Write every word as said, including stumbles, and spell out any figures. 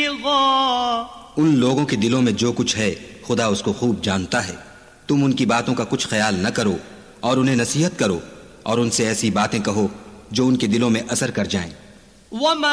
उन लोगों के दिलों में जो कुछ है खुदा उसको खूब जानता है। तुम उनकी बातों का कुछ ख्याल न करो और उन्हें नसीहत करो और उनसे ऐसी बातें कहो जो उनके दिलों में असर कर जाएं।